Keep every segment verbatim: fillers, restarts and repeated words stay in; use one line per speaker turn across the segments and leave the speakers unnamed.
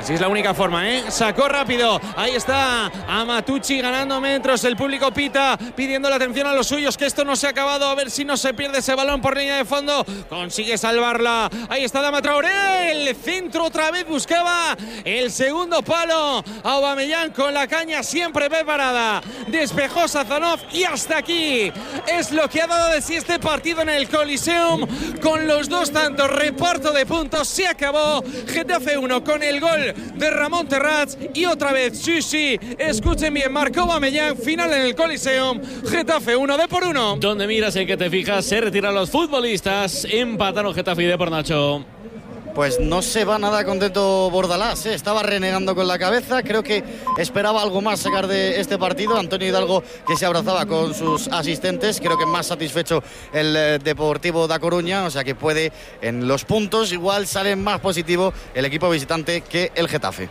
Si es la única forma, ¿eh? Sacó rápido. Ahí está Amatucci ganando metros. El público pita, pidiendo la atención a los suyos, que esto no se ha acabado. A ver si no se pierde ese balón por línea de fondo. Consigue salvarla. Ahí está Adama Traoré. El centro otra vez buscaba el segundo palo. Aubameyang con la caña siempre preparada. Despejó Sazonov y hasta aquí es lo que ha dado de sí este partido en el Coliseum. Con los dos tantos, reparto de puntos, se acabó. Getafe uno con el gol de Ramón Terrats y otra vez, sí, sí, escuchen bien, marcó Aubameyang, final en el Coliseum. Getafe uno, de por uno.
Donde miras y que te fijas, se retiran los futbolistas. Empataron Getafe y de por Nacho.
Pues no se va nada contento Bordalás, ¿eh? Estaba renegando con la cabeza, creo que esperaba algo más sacar de este partido. Antonio Hidalgo, que se abrazaba con sus asistentes, creo que más satisfecho el eh, Deportivo da Coruña, o sea que puede, en los puntos igual sale más positivo el equipo visitante que el Getafe.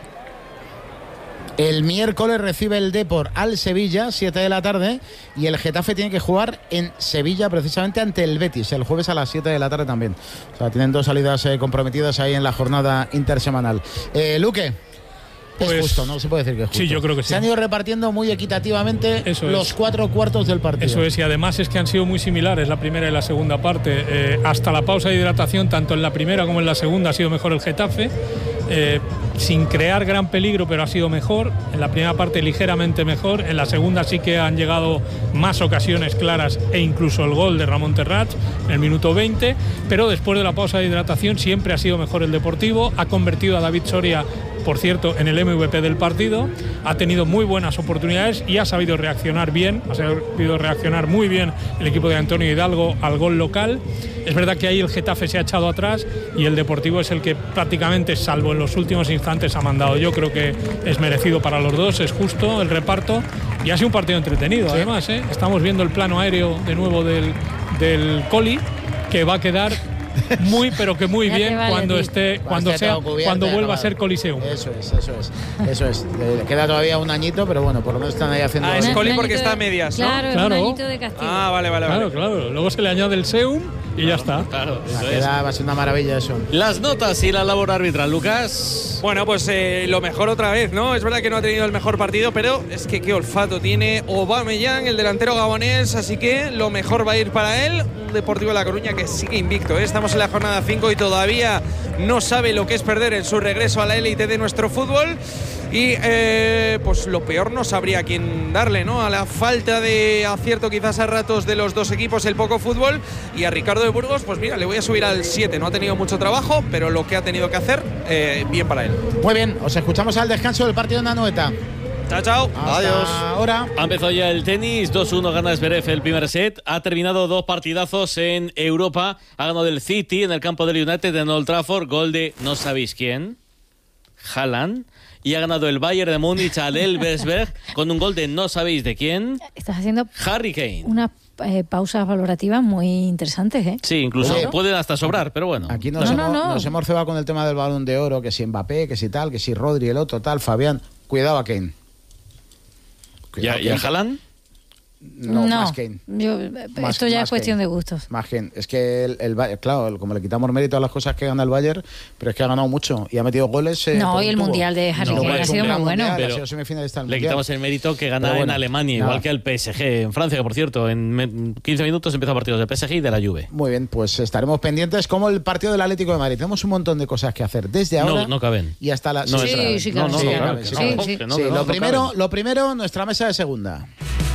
El miércoles recibe el Depor al Sevilla, siete de la tarde, y el Getafe tiene que jugar en Sevilla precisamente ante el Betis, el jueves a las siete de la tarde también. O sea, tienen dos salidas eh, comprometidas ahí en la jornada intersemanal. Eh, Luque, pues, es justo, ¿no? Se puede decir que es justo.
Sí, yo creo que sí.
Se han ido repartiendo muy equitativamente
Eso
los
es.
cuatro cuartos del partido.
Eso es, y además es que han sido muy similares la primera y la segunda parte. Eh, hasta la pausa de hidratación, tanto en la primera como en la segunda, ha sido mejor el Getafe. Eh, sin crear gran peligro, pero ha sido mejor. En la primera parte ligeramente mejor, en la segunda sí que han llegado más ocasiones claras e incluso el gol de Ramón Terrats en el minuto veinte, pero después de la pausa de hidratación siempre ha sido mejor el Deportivo. Ha convertido a David Soria, por cierto, en el M V P del partido, ha tenido muy buenas oportunidades y ha sabido reaccionar bien, ha sabido reaccionar muy bien el equipo de Antonio Hidalgo al gol local. Es verdad que ahí el Getafe se ha echado atrás y el Deportivo es el que prácticamente, salvo en los últimos instantes, ha mandado. Yo creo que es merecido para los dos, es justo el reparto y ha sido un partido entretenido. Sí. Además, ¿eh? Estamos viendo el plano aéreo de nuevo del, del Coli, que va a quedar muy pero que muy bien vale, cuando tío. esté cuando sea cubierta, cuando vuelva a ser Coliseum.
Eso es, eso es, eso es. Le queda todavía un añito, pero bueno, por lo menos están ahí haciendo.
Ah, es Coli porque está a medias, ¿no?
Claro,
claro.
Un añito de castigo.
Ah, vale, vale,
claro,
vale.
Claro, luego se le añade el Seum y
claro,
ya está.
Claro, eso
es. Queda, va a ser una maravilla eso.
Las notas y la labor arbitral, Lucas.
Bueno, pues eh, lo mejor otra vez, ¿no? Es verdad que no ha tenido el mejor partido, pero es que qué olfato tiene Aubameyang, el delantero gabonés, así que lo mejor va a ir para él. Un Deportivo de La Coruña que sigue invicto, ¿eh? Estamos en la jornada cinco y todavía no sabe lo que es perder en su regreso a la élite de nuestro fútbol. Y eh, pues lo peor no sabría quién darle, ¿no? A la falta de acierto quizás a ratos de los dos equipos, el poco fútbol. Y a Ricardo de Burgos, pues mira, le voy a subir al siete. No ha tenido mucho trabajo, pero lo que ha tenido que hacer, eh, bien para él.
Muy bien, os escuchamos al descanso del partido en Anoeta.
Chao, chao.
Hasta adiós. Ahora.
Ha empezado ya el tenis, dos uno gana Zverev el primer set. Ha terminado dos partidazos en Europa. Ha ganado el City en el campo del United en Old Trafford. Gol de no sabéis quién, Haaland. Y ha ganado el Bayern de Múnich al Elversberg con un gol de no sabéis de quién.
Estás haciendo
Harry Kane.
Una eh, pausas valorativas muy interesantes, ¿eh?
Sí, incluso claro. Pueden hasta sobrar, pero bueno.
Aquí nos,
no,
hemos,
no, no.
nos hemos cebado con el tema del Balón de Oro, que si Mbappé, que si tal, que si Rodri, el otro, tal, Fabián. Cuidado a Kane.
Cuidado, ¿Y a Haaland?
No,
no,
más Kane.
Yo,
más,
esto ya
más
es cuestión
Kane.
de gustos.
Más Kane. Es que el, el Bayern, claro, como le quitamos mérito a las cosas que gana el Bayern, pero es que ha ganado mucho y ha metido goles. Eh,
no, y el tuvo. Mundial de Harry no, Kane ha sido muy bueno.
Mundial,
pero
ha sido
semifinalista
le quitamos el mérito que gana bueno, en Alemania, nada. Igual que el P S G en Francia, que por cierto, en quince minutos empieza partidos del P S G y de la Juve.
Muy bien, pues estaremos pendientes como el partido del Atlético de Madrid. Tenemos un montón de cosas que hacer desde ahora.
No, no caben.
Y hasta la.
No,
sí, sí, sí,
no, no,
sí,
no,
sí,
no,
sí,
no,
sí.
no,
sí,
no,
lo
no
primero,
caben.
lo primero, nuestra mesa de segunda.